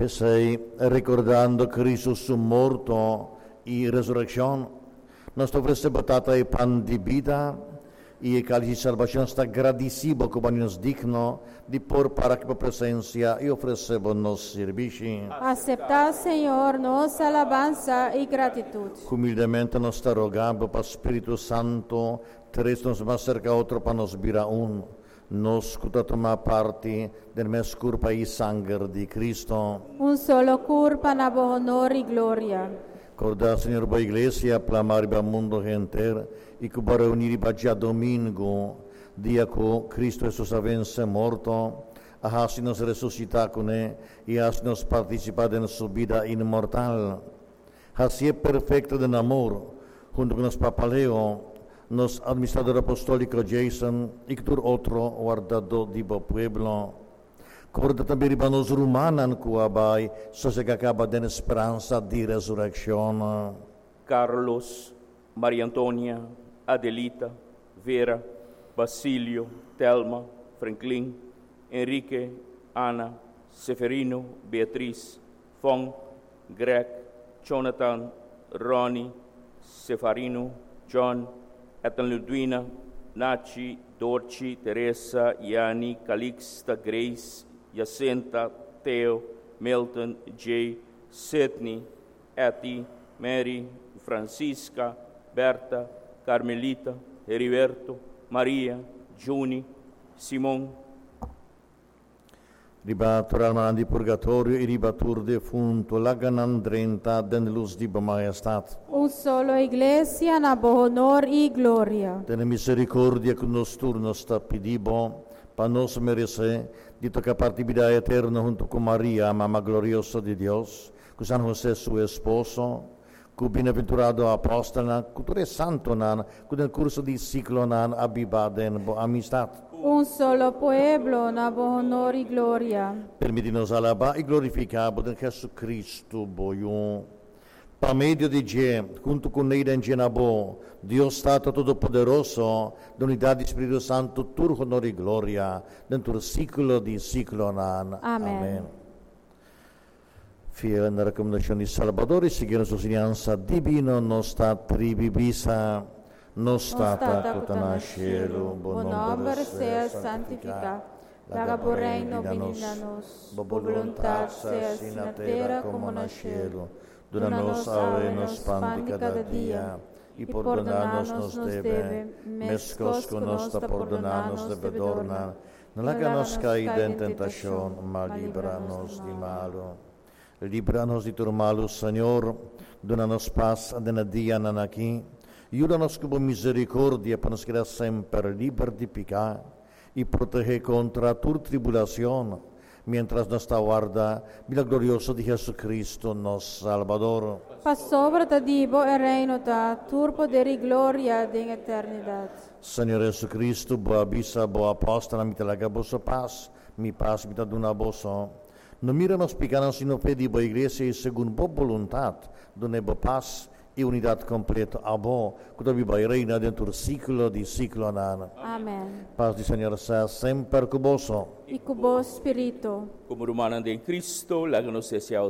Pensei, ricordando Cristo su morto e resurrección, nos ofrece batata e pan de vida e cálice de salvación está agradecido como nos digno de por para que presencia e oferecemos nos serviços. Aceptar, Senhor, nossa alabança e gratitude. Humildemente nos está rogando para o Espírito Santo, trazer-nos mais cerca a outro para nos virar nos que tomar parte del mes corpo e sangue de Cristo. Um solo corpo na boa honor e glória. Corda, Senhor, boa igreja, clamar para o mundo inteiro e que para unir para dia domingo, dia que Cristo Jesus vence morto, a nos ressuscitar com ele e a nos participar da sua vida imortal. Assim é perfeito de amor, junto com os papaleo, nos administrador apostólico Jason e que outro guardador de bo pueblo. Corda também para nos rumanan que abay, só se acaba de esperança de ressurreição. Carlos, Maria Antônia, Adelita, Vera, Basílio, Telma, Franklin, Henrique, Ana, Seferino, Beatriz, Fong, Greg, Jonathan, Ronnie, Sefarino, John, Ethan Ludwina, Nachi, Dorchi, Teresa, Yani, Calixta, Grace, Jacinta, Theo, Milton, Jay, Sidney, Etty, Mary, Francisca, Berta, Carmelita, Heriberto, Maria, Juni, Simon. Ribatur di purgatorio e ribatur defunto, la ganandrenta den luz di majestat. Um solo igreja na boa honor e glória. Ten misericordia que nos turno sta pedibo, para nos merecer, de tocar parte vida eterna junto com Maria, mamá gloriosa de Deus, com San José, su esposo, com o bem-aventurado apóstolo, com todo santo, com o curso de ciclo, abibado em boa amistade. Um solo pueblo na boa honor e glória. Permite-nos alabar e glorificar por Jesus Cristo, boium. Por meio de Deus, junto com ele em Genabo, Deus Stato Todo-Poderoso, da unidade do Espírito Santo, tur honor e glória, dentro do ciclo de ciclo. Amém. Fiel na recomendação de Salvador e seguindo sua ensinança divina, nos está tribibisa. Nostra tacuta na cielo, buon nombre sea santificado, haga por reino venida nos, bo voluntad sea assim na terra como no cielo. Dona-nos hoje nos pão de cada dia, e perdona-nos nos deve, mescos que nos perdona-nos devedorna, não laga-nos cair em tentação, mas livra-nos de malo. Livra-nos de todo malo, Senhor, dona-nos paz neste dia nanaqui, Aiuta-nos com misericórdia para nos quedar sempre livres de pecar e proteger contra toda tribulação, mientras nos aguarda a gloriosa de Jesus Cristo, nosso Salvador. Pa sobre te dibo e reino ta, tur poder e glória de eternidade. Senhor Jesus Cristo, boa bisa, boa apóstola, me traga vossa paz, me paz, me dá uma boa. Não mira nos pecados, sino pedi boa igreja e segundo boa vontade, dona boa paz e unidade completa a bom, que deve vai reina dentro do ciclo de ciclo nana. Amém. Paz do Senhor seja sempre com vós. E com o bom espírito. Como rumanan de Cristo, láganos esse